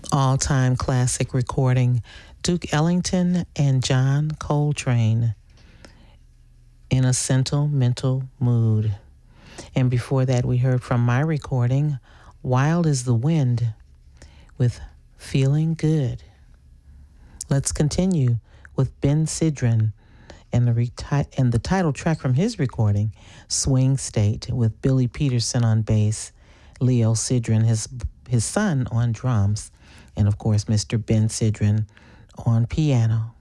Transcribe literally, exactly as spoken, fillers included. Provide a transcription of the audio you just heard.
All-time classic recording, Duke Ellington and John Coltrane, In a Sentimental Mood. And before that, we heard from my recording, Wild is the Wind, with Feeling Good. Let's continue with Ben Sidran and the, reti- and the title track from his recording, Swing State, with Billy Peterson on bass, Leo Sidran, his, his son, on drums, and of course, Mister Ben Sidran on piano.